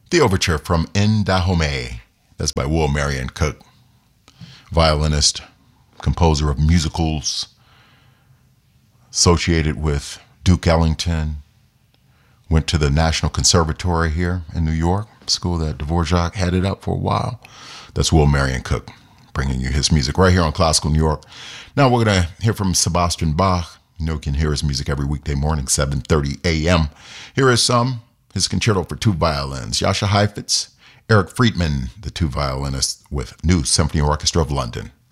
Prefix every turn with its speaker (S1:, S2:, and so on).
S1: The Overture from In Dahomey. That's by Will Marion Cook, violinist, composer of musicals, associated with Duke Ellington. Went to the National Conservatory here in New York, school that Dvorak headed up for a while. That's Will Marion Cook, bringing you his music right here on Classical New York. Now we're going to hear from Sebastian Bach. You know, you can hear his music every weekday morning, 7:30 a.m. Here is his concerto for two violins. Jascha Heifetz, Eric Friedman, the two violinists with New Symphony Orchestra of London.